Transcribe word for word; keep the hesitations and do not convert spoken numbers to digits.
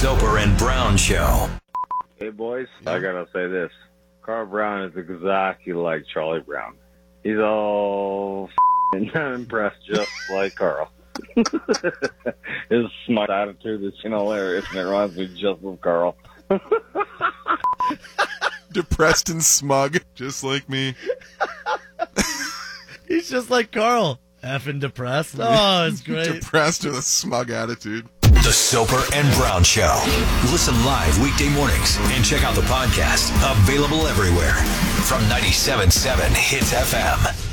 Soper and Brown Show. Hey, boys, I gotta say this. Carl Brown is exactly like Charlie Brown. He's all f***ing impressed just like Carl. His smart attitude is hilarious, and it reminds me just of Carl. Depressed and smug, just like me. He's just like Carl. Effing depressed. Oh, it's great. Depressed with a smug attitude. The Soper and Brown Show. Listen live weekday mornings and check out the podcast. Available everywhere from ninety-seven point seven Hits F M.